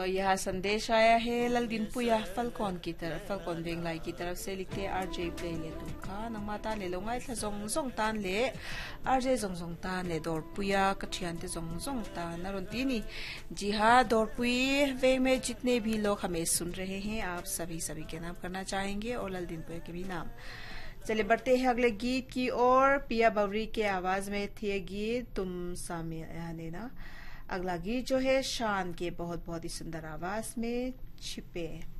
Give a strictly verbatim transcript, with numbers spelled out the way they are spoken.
तो यह संदेश आया है ललदिन पुया फलकॉन की तरफ, फलकॉन बेंगलाई की तरफ से। लिखते आरजे प्ले ले तुमका नंगमाता ले लोंगाई था जोंग जोंग तान ले आरजे जोंग जोंग तान ले दौड़ पुया कठियानते जोंग जोंग तान नरुंतीनी। जी हाँ, दौड़ पुई वे में जितने भी लोग हमें सुन रहे हैं, आप सभी सभी के नाम करना चाहेंगे और ललदिन पुया के भी नाम। चलिए बढ़ते हैं अगले गीत की ओर। पिया बवरी के आवाज में थे गीत तुम सामने लेना। अगला गीत जो है शान के बहुत बहुत ही सुंदर आवाज में छिपे।